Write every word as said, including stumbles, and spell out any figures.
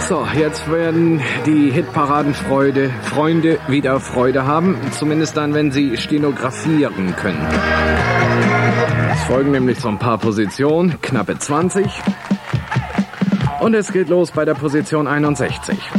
So, jetzt werden die Hitparadenfreude Freunde wieder Freude haben, zumindest dann, wenn sie stenografieren können. Es folgen nämlich so ein paar Positionen, knappe zwanzig. Und es geht los bei der Position einundsechzig.